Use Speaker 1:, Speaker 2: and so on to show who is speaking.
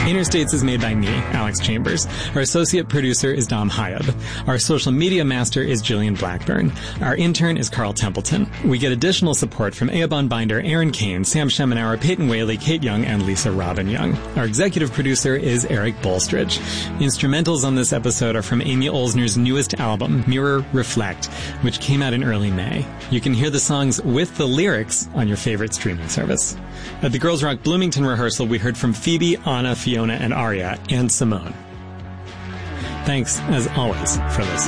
Speaker 1: Interstates is made by me, Alex Chambers. Our associate producer is Dom Hyab. Our social media master is Jillian Blackburn. Our intern is Carl Templeton. We get additional support from Eobon Binder, Aaron Kane, Sam Schemenauer, Peyton Whaley, Kate Young, and Lisa Robin Young. Our executive producer is Eric Bolstridge. Instrumentals on this episode are from Amy Olsner's newest album, Mirror Reflect, which came out in early May. You can hear the songs with the lyrics on your favorite streaming service. At the Girls Rock Bloomington rehearsal, we heard from Phoebe, Anna, Fiona, and Aria, and Simone. Thanks, as always, for listening.